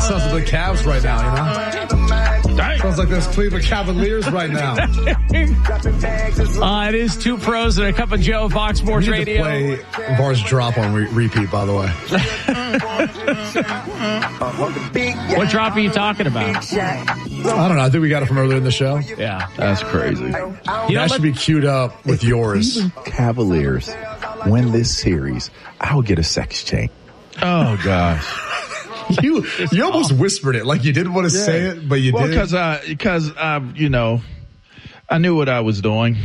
sounds like the Cavs right now, you know? Dang. Sounds like those Cleveland Cavaliers right now. It is Two Pros and a Cup of Joe, Fox Sports Radio. Play Bars Drop on repeat, by the way. What drop are you talking about? I don't know. I think we got it from earlier in the show. Yeah. That's crazy. That should be queued up with yours. Cleveland Cavaliers win this series, I'll get a sex change. Oh, gosh. You almost whispered it like you didn't want to say it, but you did. Because you know, I knew what I was doing.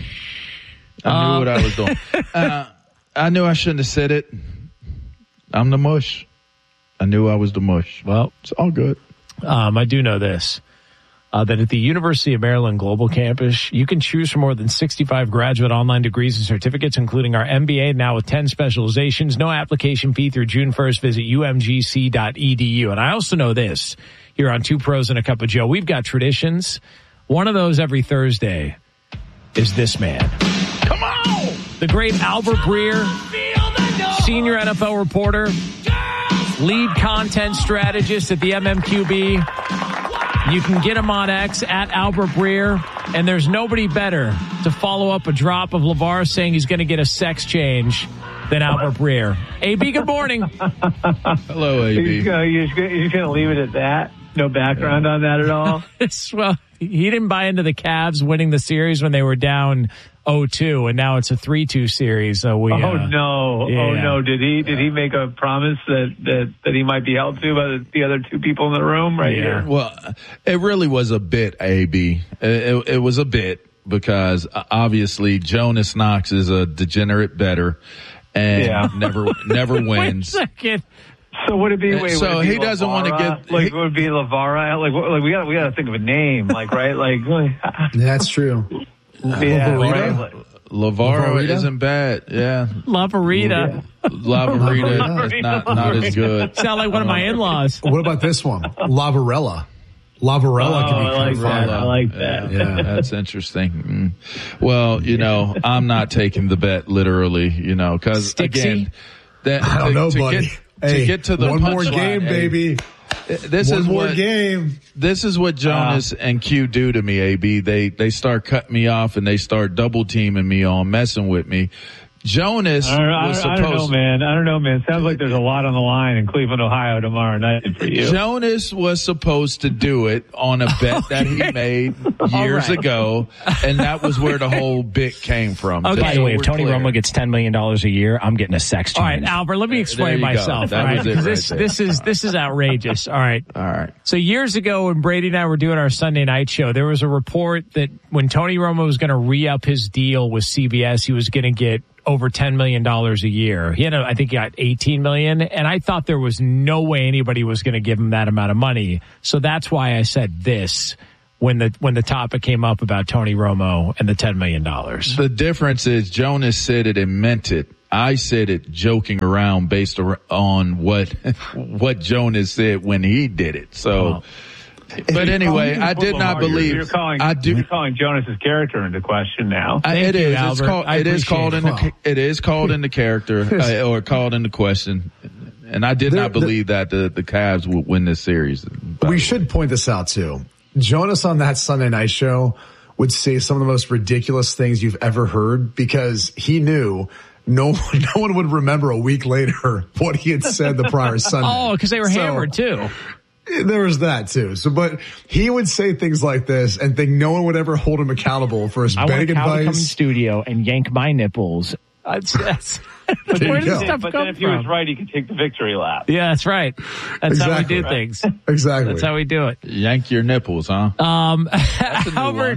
I knew I shouldn't have said it. I'm the mush. I knew I was the mush. Well, it's all good. I do know this. That at the University of Maryland Global Campus, you can choose from more than 65 graduate online degrees and certificates, including our MBA, now with 10 specializations. No application fee through June 1st. Visit umgc.edu. And I also know this here on Two Pros and a Cup of Joe. We've got traditions. One of those every Thursday is this man. Come on! The great Albert Breer, senior NFL reporter, lead content strategist at the MMQB. You can get him on X at Albert Breer, and there's nobody better to follow up a drop of LeVar saying he's going to get a sex change than Albert Breer. AB, good morning. Hello, AB. You're just going to leave it at that? No background on that at all? Well, he didn't buy into the Cavs winning the series when they were down 0-2, and now it's a 3-2 series. So we. Oh no! Did he make a promise that he might be held to by the other two people in the room right here? Well, it really was a bit, AB. It was a bit because obviously Jonas Knox is a degenerate bettor and never wins. Wait a second. So would it be? He doesn't want to get would it be LeVar? Like we got to think of a name, That's true. LeVar isn't bad. Yeah. Lavarita. Lavarita is not as good. Sound like one of my in-laws. What about this one? Lavarella. Lavarella can be I like that. I like that. Yeah, that's interesting. Well, I'm not taking the bet literally, because again, I don't know, buddy. To get to the one more punchline, game, baby. This is what Jonas and Q do to me, AB. They start cutting me off and they start double teaming me on messing with me. Jonas was supposed. I don't know, man. Sounds like there's a lot on the line in Cleveland, Ohio tomorrow night for you. Jonas was supposed to do it on a bet that he made years ago, and that was where the whole bit came from. Okay. By the way, if Tony Romo gets $10 million a year, I'm getting a sex change. All right, Albert, let me explain myself. This is outrageous. All right. So years ago when Brady and I were doing our Sunday night show, there was a report that when Tony Romo was going to re-up his deal with CBS, he was going to get over $10 million a year. I think he got $18 million, and I thought there was no way anybody was going to give him that amount of money. So that's why I said this when the topic came up about Tony Romo and the $10 million. The difference is Jonas said it and meant it. I said it joking around based on what Jonas said when he did it. So. But anyway, I did not believe. You're calling Jonas's character into question now. It is. It is called into character or called into question. And I did not believe that the Cavs would win this series. We should point this out too. Jonas on that Sunday night show would say some of the most ridiculous things you've ever heard because he knew no one would remember a week later what he had said the prior Sunday. Oh, because they were hammered too. There was that too. So, but he would say things like this and think no one would ever hold him accountable for his betting advice. I want Cal to come in studio and yank my nipples. Where does stuff come But then if he was right, he could take the victory lap. Yeah, that's right. That's how we do things. Exactly. That's how we do it. Yank your nipples, huh? Albert,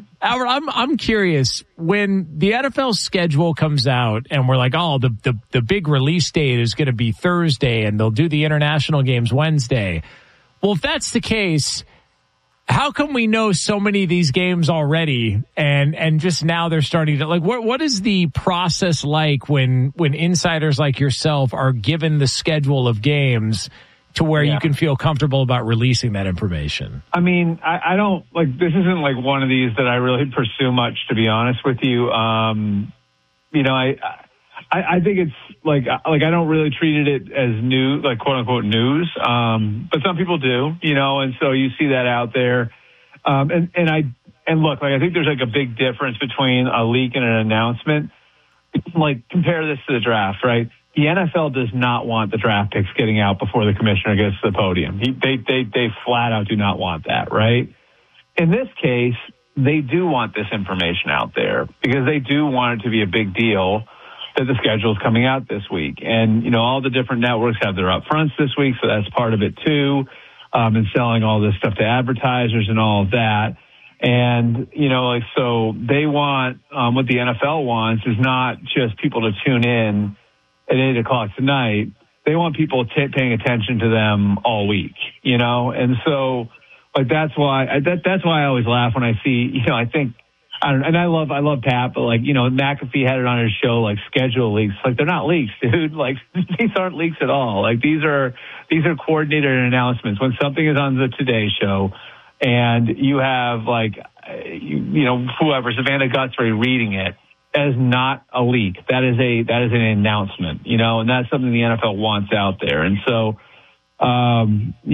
I'm curious. When the NFL schedule comes out and we're like, oh, the big release date is going to be Thursday and they'll do the international games Wednesday. Well, if that's the case, how come we know so many of these games already and just now they're starting to what is the process like when insiders like yourself are given the schedule of games to where you can feel comfortable about releasing that information? I mean, I don't this isn't one of these that I really pursue much, to be honest with you. I think it's like I don't really treat it as news, like quote unquote news. But some people do, and so you see that out there. And look, like I think there's like a big difference between a leak and an announcement. Like compare this to the draft, right? The NFL does not want the draft picks getting out before the commissioner gets to the podium. They flat out do not want that, right? In this case, they do want this information out there because they do want it to be a big deal that the schedule is coming out this week. And, all the different networks have their upfronts this week, so that's part of it too, and selling all this stuff to advertisers and all of that. And, so they want, what the NFL wants is not just people to tune in at 8 o'clock tonight. They want people paying attention to them all week, and so like that's why I always laugh when I see, I think, and I love Pat, but like, McAfee had it on his show, like schedule leaks. Like they're not leaks, dude. Like these aren't leaks at all. Like these are coordinated announcements. When something is on the Today Show and you have like, whoever, Savannah Guthrie reading it, that is not a leak. That is an announcement, and that's something the NFL wants out there. And so, I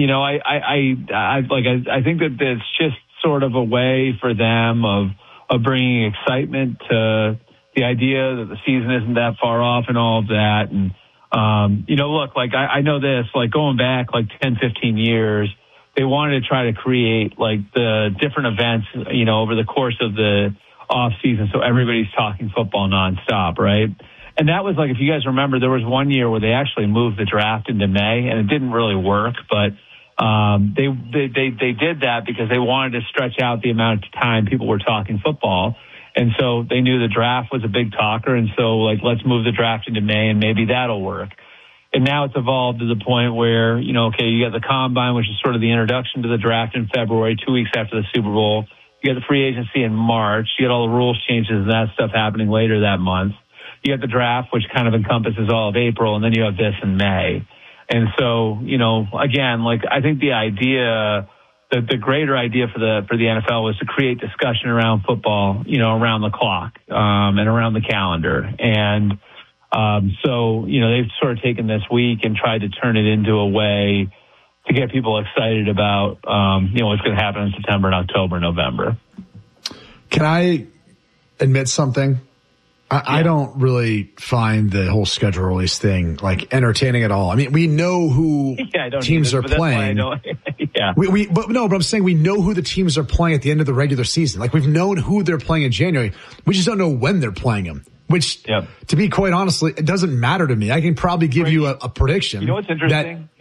think that it's just sort of a way for them of bringing excitement to the idea that the season isn't that far off and all of that. And, look, like I know this, like going back like 10, 15 years, they wanted to try to create like the different events, over the course of the off season. So everybody's talking football nonstop. Right. And that was like, if you guys remember, there was one year where they actually moved the draft into May and it didn't really work, but they did that because they wanted to stretch out the amount of time people were talking football. And so they knew the draft was a big talker. And so like, let's move the draft into May and maybe that'll work. And now it's evolved to the point where, you got the combine, which is sort of the introduction to the draft in February, 2 weeks after the Super Bowl. You got the free agency in March. You got all the rules changes and that stuff happening later that month. You got the draft, which kind of encompasses all of April, and then you have this in May. And so, again, like I think the idea, the greater idea for the NFL was to create discussion around football, around the clock, and around the calendar. And so, they've sort of taken this week and tried to turn it into a way to get people excited about, what's going to happen in September and October and November. Can I admit something? I don't really find the whole schedule release thing like entertaining at all. I mean, we know who teams are playing. Yeah. But I'm saying we know who the teams are playing at the end of the regular season. Like we've known who they're playing in January. We just don't know when they're playing them. Which, to be quite honestly, it doesn't matter to me. I can probably give you a prediction. You know what's interesting?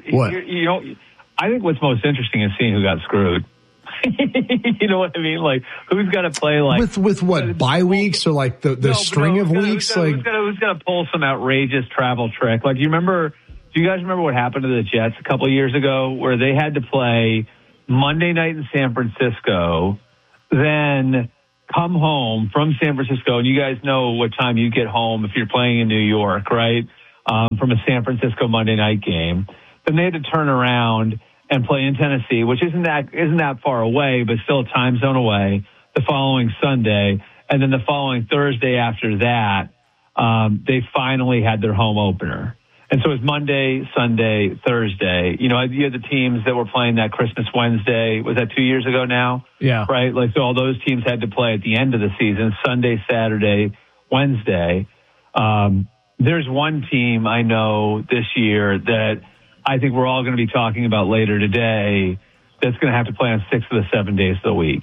I think what's most interesting is seeing who got screwed. You know what I mean? Like, who's got to play like with what bye weeks or like the string of weeks? Who's going to pull some outrageous travel trick? Like, do you guys remember what happened to the Jets a couple of years ago, where they had to play Monday night in San Francisco, then come home from San Francisco, and you guys know what time you get home if you're playing in New York, right? From a San Francisco Monday night game. Then they had to turn around and play in Tennessee, which isn't that far away, but still a time zone away, the following Sunday. And then the following Thursday after that, they finally had their home opener. And so it was Monday, Sunday, Thursday. You had the teams that were playing that Christmas Wednesday. Was that 2 years ago now? Yeah. Right? Like, so all those teams had to play at the end of the season, Sunday, Saturday, Wednesday. There's one team I know this year that I think we're all going to be talking about later today that's going to have to play on 6 of the 7 days of the week.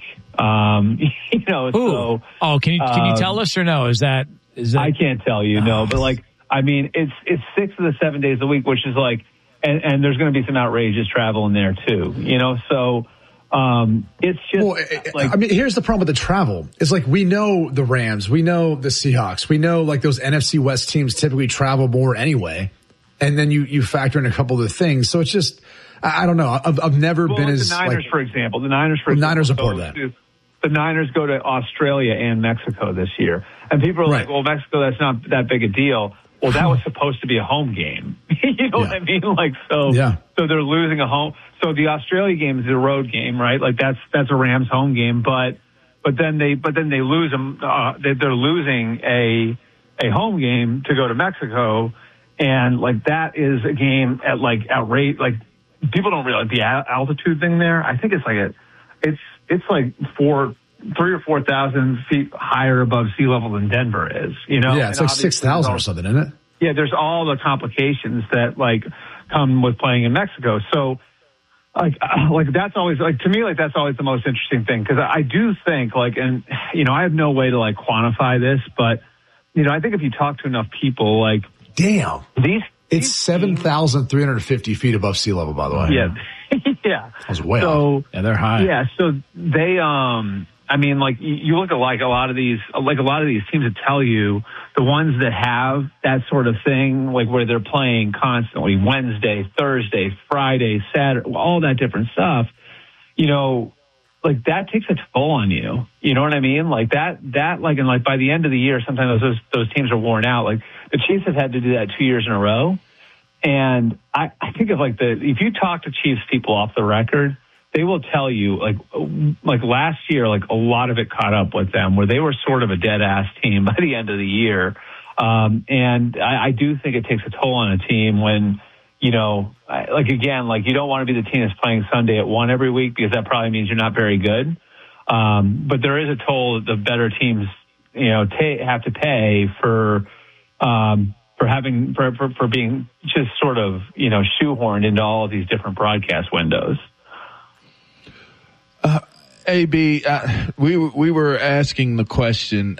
So. Oh, can you tell us or no? Is that? I can't tell you, no. But like, I mean, it's 6 of the 7 days a week, which is like, and there's going to be some outrageous travel in there too, so it's just like, I mean, here's the problem with the travel. It's like, we know the Rams, we know the Seahawks, we know like those NFC West teams typically travel more anyway. And then you factor in a couple of the things. So it's just, I don't know. I've never been as the Niners, like, for example. The Niners are part of that. The Niners go to Australia and Mexico this year. And people are like, well, Mexico, that's not that big a deal. Well, that was supposed to be a home game. You know what I mean? Like, so they're losing a home. So the Australia game is a road game, right? Like that's a Rams home game, but then they lose them. They're losing a a home game to go to Mexico. And like, that is a game at like outrage. Like, people don't realize the altitude thing there. I think it's like it's like 3,000 or 4,000 feet higher above sea level than Denver is, you know? Yeah, it's like 6,000 or something, isn't it? Yeah, there's all the complications that like come with playing in Mexico. So like that's always, like, to me, like, that's always the most interesting thing. Cause I do think, like, and, you know, I have no way to like quantify this, but, you know, I think if you talk to enough people, like, damn, it's 7,350 feet above sea level, by the way. Yeah. Yeah. That was way up. Yeah, they're high. Yeah. So they, I mean, like, you look at like a lot of these teams that tell you, the ones that have that sort of thing, like where they're playing constantly Wednesday, Thursday, Friday, Saturday, all that different stuff, you know, like that takes a toll on you. You know what I mean? Like that, like, and like by the end of the year, sometimes those teams are worn out. Like the Chiefs have had to do that 2 years in a row. And I think of like if you talk to Chiefs people off the record, they will tell you, like last year, like a lot of it caught up with them where they were sort of a dead ass team by the end of the year. And I do think it takes a toll on a team when, you know, like, again, like, you don't want to be the team that's playing Sunday at 1 every week, because that probably means you're not very good. But there is a toll that the better teams, you know, have to pay for being just sort of, you know, shoehorned into all of these different broadcast windows. AB, we were asking the question,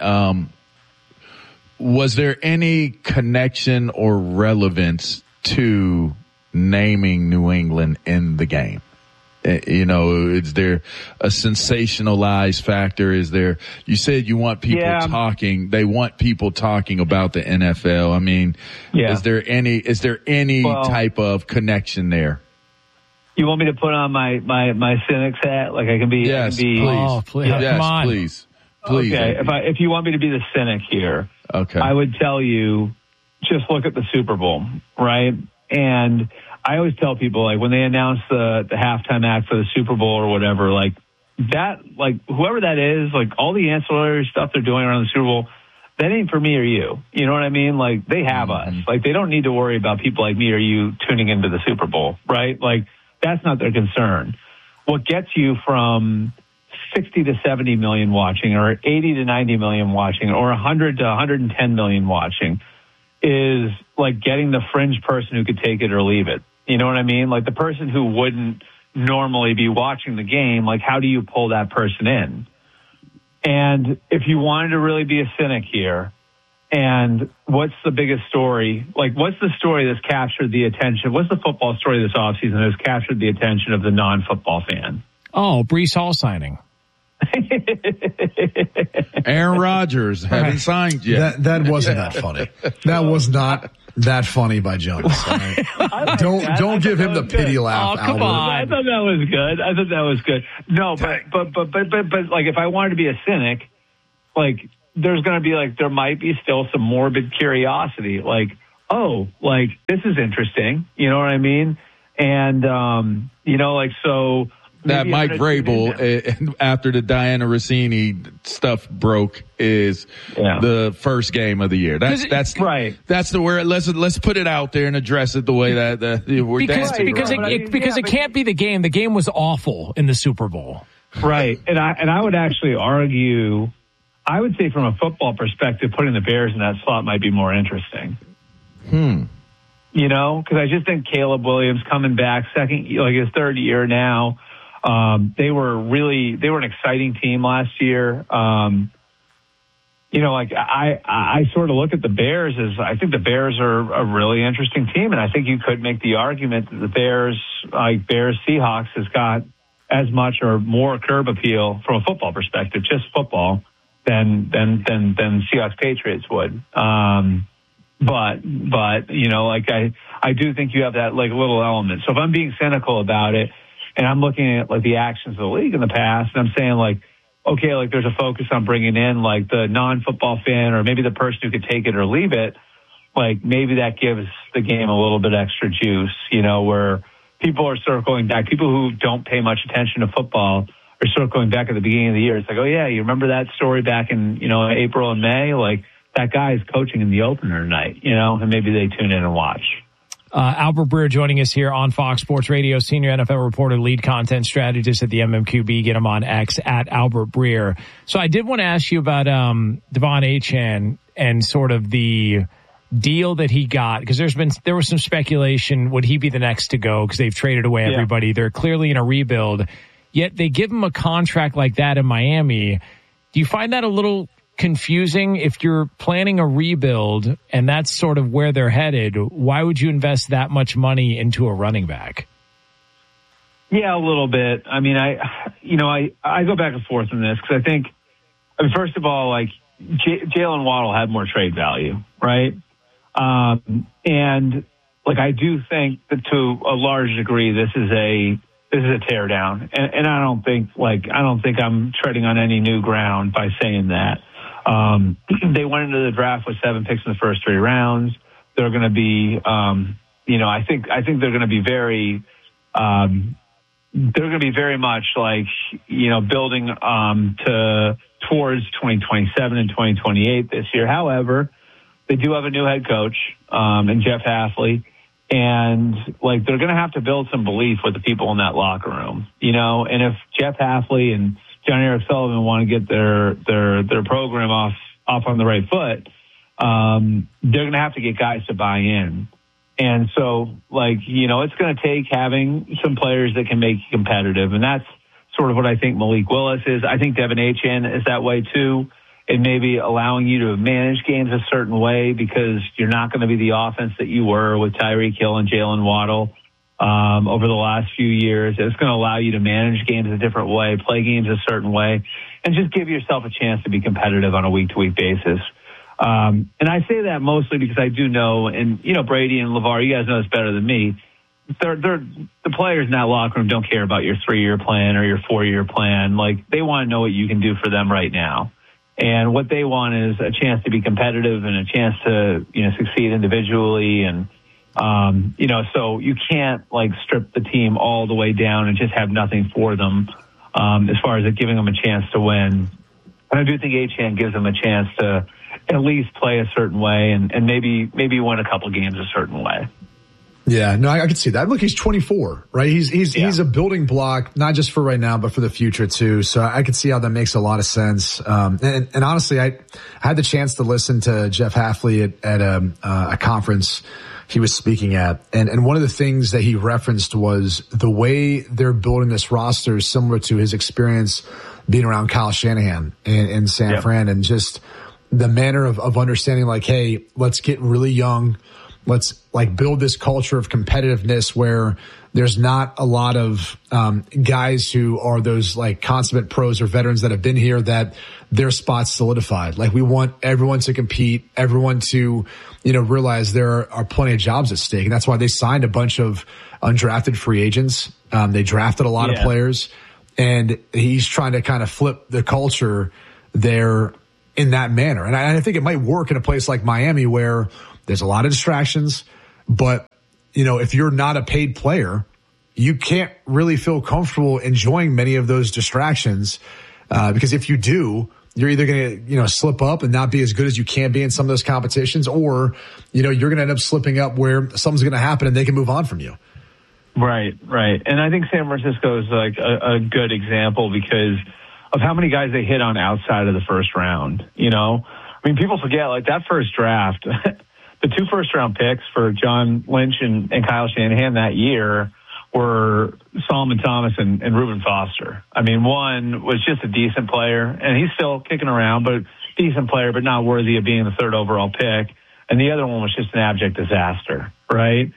was there any connection or relevance to naming New England in the game? You know, is there a sensationalized factor? Is there, you said you want people talking, they want people talking about the NFL. I mean, is there any type of connection there? You want me to put on my Cynics hat? Like, I can be. Yes, please. Oh, please. Yes, come on. please. Please. Okay, if you want me to be the cynic here, okay, I would tell you, just look at the Super Bowl, right? And I always tell people, like, when they announce the halftime act for the Super Bowl or whatever, like that, like whoever that is, like all the ancillary stuff they're doing around the Super Bowl, that ain't for me or you. You know what I mean? Like, they have us. Like, they don't need to worry about people like me or you tuning into the Super Bowl, right? Like, that's not their concern. What gets you from 60 to 70 million watching, or 80 to 90 million watching, or 100 to 110 million watching is like getting the fringe person who could take it or leave it. You know what I mean? Like the person who wouldn't normally be watching the game, like how do you pull that person in? And if you wanted to really be a cynic here, and what's the biggest story? Like, what's the story that's captured the attention? What's the football story this offseason that has captured the attention of the non-football fan? Oh, Breece Hall signing. Aaron Rodgers haven't signed yet. That wasn't that funny. That was not that funny by Jonas. Right? Don't give him the pity laugh. Oh, come on. I thought that was good. No, but like, if I wanted to be a cynic, like, there's going to be like, there might be still some morbid curiosity. Like, oh, like, this is interesting. You know what I mean? And, you know, like, so. That Mike Vrabel, after the Diana Rossini stuff broke, is the first game of the year. That's right. That's the where. Let's put it out there and address it the way that we're because it can't be the game. The game was awful in the Super Bowl. Right, and I would actually argue, I would say from a football perspective, putting the Bears in that slot might be more interesting. You know, because I just think Caleb Williams coming back his third year now. They were an exciting team last year. You know, like I sort of look at the Bears as, I think the Bears are a really interesting team. And I think you could make the argument that the Bears Seahawks has got as much or more curb appeal from a football perspective, just football, than Seahawks Patriots would. But, you know, like I do think you have that like little element. So if I'm being cynical about it, and I'm looking at like the actions of the league in the past, and I'm saying like, okay, like there's a focus on bringing in like the non-football fan, or maybe the person who could take it or leave it. Like maybe that gives the game a little bit extra juice, you know, where people are circling back. People who don't pay much attention to football are circling back at the beginning of the year. It's like, oh yeah, you remember that story back in, you know, April and May? Like that guy is coaching in the opener tonight, and maybe they tune in and watch. Albert Breer joining us here on Fox Sports Radio, senior NFL reporter, lead content strategist at the MMQB. Get him on X at Albert Breer. So I did want to ask you about Devon Achane and sort of the deal that he got, because there was some speculation, would he be the next to go, because they've traded away everybody. They're clearly in a rebuild, yet they give him a contract like that in Miami. Do you find that a little confusing? If you're planning a rebuild and that's sort of where they're headed, why would you invest that much money into a running back? Yeah, a little bit. I mean, I go back and forth on this, because I think, first of all, like Jalen Waddle had more trade value, right? And like, I do think that to a large degree, this is a tear down. And I don't think I'm treading on any new ground by saying that. They went into the draft with 7 picks in the first 3 rounds. They're going to be, I think they're going to be very, much like, building, towards 2027 and 2028 this year. However, they do have a new head coach, and Jeff Hafley, and like, they're going to have to build some belief with the people in that locker room, and if Jeff Hafley and John Eric Sullivan want to get their program off on the right foot, they're going to have to get guys to buy in. And so, like, it's going to take having some players that can make you competitive. And that's sort of what I think Malik Willis is. I think Devon Achane is that way too. And maybe allowing you to manage games a certain way, because you're not going to be the offense that you were with Tyreek Hill and Jalen Waddle over the last few years. It's going to allow you to manage games a different way, play games a certain way, and just give yourself a chance to be competitive on a week-to-week basis. And I say that mostly because I do know, and, Brady and LeVar, you guys know this better than me, the players in that locker room don't care about your 3-year plan or your 4-year plan. Like, they want to know what you can do for them right now. And what they want is a chance to be competitive and a chance to, succeed individually. And, so you can't like strip the team all the way down and just have nothing for them, as far as giving them a chance to win. And I do think Achane gives them a chance to at least play a certain way and maybe win a couple games a certain way. Yeah, no, I can see that. Look, he's 24, right? He's a building block, not just for right now, but for the future too. So I can see how that makes a lot of sense. And honestly, I had the chance to listen to Jeff Hafley at a conference he was speaking at. And one of the things that he referenced was the way they're building this roster is similar to his experience being around Kyle Shanahan in San Fran, and just the manner of understanding, like, hey, let's get really young. Let's like build this culture of competitiveness where there's not a lot of guys who are those like consummate pros or veterans that have been here that their spot's solidified. Like, we want everyone to compete, everyone to, realize there are plenty of jobs at stake. And that's why they signed a bunch of undrafted free agents. They drafted a lot of players, and he's trying to kind of flip the culture there in that manner. And I think it might work in a place like Miami where there's a lot of distractions, but, if you're not a paid player, you can't really feel comfortable enjoying many of those distractions, because if you do, you're either going to, slip up and not be as good as you can be in some of those competitions, or, you're going to end up slipping up where something's going to happen and they can move on from you. Right. And I think San Francisco is like a good example because of how many guys they hit on outside of the first round, people forget, like, that first draft, the 2 first-round picks for John Lynch and Kyle Shanahan that year were Solomon Thomas and Reuben Foster. One was just a decent player, and he's still kicking around, but decent player, but not worthy of being the 3rd overall pick. And the other one was just an abject disaster, right?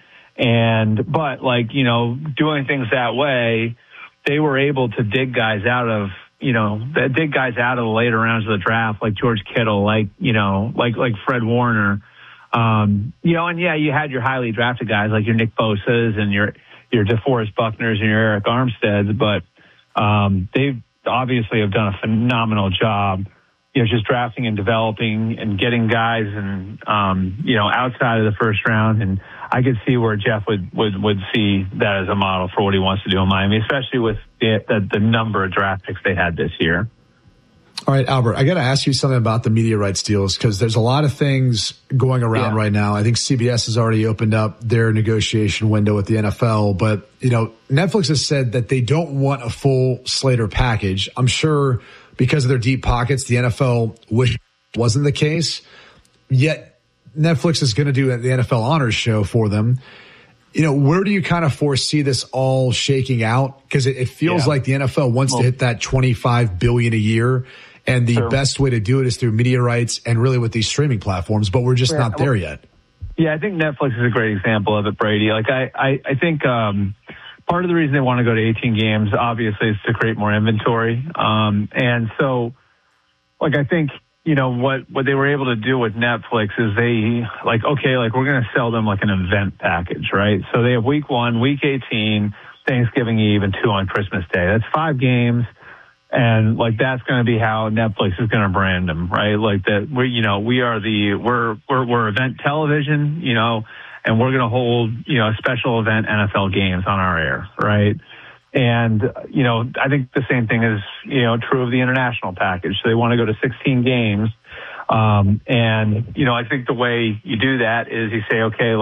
But doing things that way, they were able to dig guys out of the later rounds of the draft, like George Kittle, like Fred Warner. You had your highly drafted guys like your Nick Bosa's and your DeForest Buckners and your Eric Armsteads, but they obviously have done a phenomenal job, just drafting and developing and getting guys and outside of the first round. And I could see where Jeff would see that as a model for what he wants to do in Miami, especially with the number of draft picks they had this year. All right, Albert, I got to ask you something about the media rights deals because there's a lot of things going around right now. I think CBS has already opened up their negotiation window with the NFL, but, Netflix has said that they don't want a full Slater package. I'm sure because of their deep pockets, the NFL wish it wasn't the case. Yet Netflix is going to do the NFL Honors Show for them. Where do you kind of foresee this all shaking out? Because it feels like the NFL wants to hit that $25 billion a year. And the best way to do it is through media rights and really with these streaming platforms, but we're just not there yet. Yeah, I think Netflix is a great example of it, Brady. Like, I think part of the reason they want to go to 18 games, obviously, is to create more inventory. And so, I think, what they were able to do with Netflix is they, we're going to sell them like an event package, right? So they have week 1, week 18, Thanksgiving Eve, and 2 on Christmas Day. That's 5 games. And that's going to be how Netflix is going to brand them, right? Like that, we're event television, and we're going to hold, special event NFL games on our air, right? And, I think the same thing is, true of the international package. So they want to go to 16 games. I think the way you do that is you say, okay,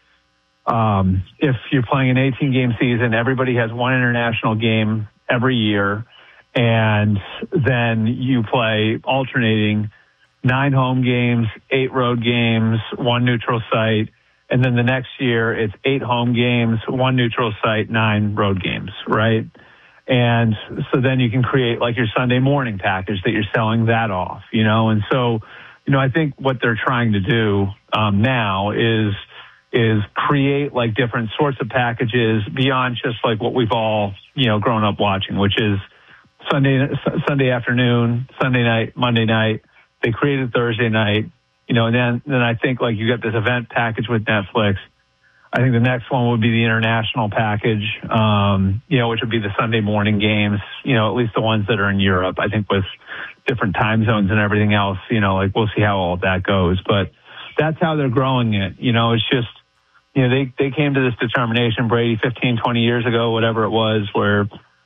if you're playing an 18-game season, everybody has one international game every year. And then you play alternating 9 home games, 8 road games, 1 neutral site. And then the next year it's 8 home games, 1 neutral site, 9 road games, right? And so then you can create your Sunday morning package that you're selling that off, And so, I think what they're trying to do now is create different sorts of packages beyond just what we've all, grown up watching, which is Sunday afternoon, Sunday night, Monday night. They created Thursday night, and then I think you got this event package with Netflix. I think the next one would be the international package, which would be the Sunday morning games, at least the ones that are in Europe. I think with different time zones and everything else, we'll see how all of that goes. But that's how they're growing it. It's just, they came to this determination, Brady, 15, 20 years ago, whatever it was, where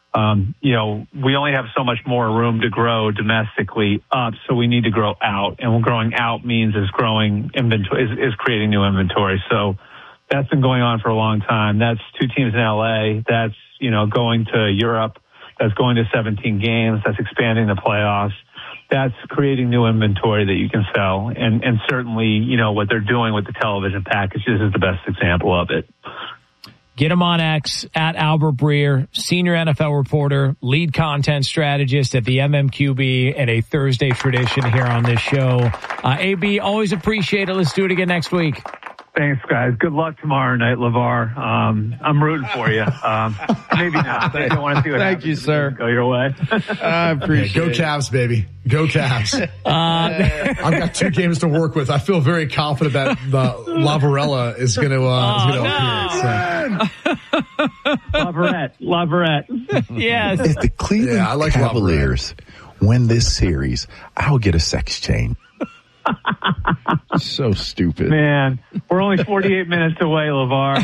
we only have so much more room to grow domestically up, so we need to grow out. And growing out means is growing inventory, is creating new inventory. So that's been going on for a long time. That's 2 teams in LA. That's, going to Europe. That's going to 17 games. That's expanding the playoffs. That's creating new inventory that you can sell. And certainly, what they're doing with the television packages is the best example of it. Get him on X at Albert Breer, senior NFL reporter, lead content strategist at the MMQB, and a Thursday tradition here on this show. AB, always appreciate it. Let's do it again next week. Thanks, guys. Good luck tomorrow night, LeVar. I'm rooting for you. Maybe not. I don't want to see what happens. Thank you, sir. Go your way. I appreciate it. Go Cavs, baby. Go Cavs. I've got 2 games to work with. I feel very confident that the Lavarella is going to appear. Laverette. Yes. If the Cleveland Cavaliers win this series, I'll get a sex change. So stupid. Man, we're only 48 minutes away, LeVar.